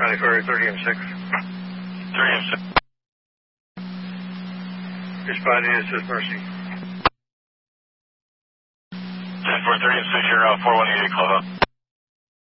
County Ferry, 30M6. 30M6. Responding, it says Mercy. 10-4, 30M6, you're 4188, close up.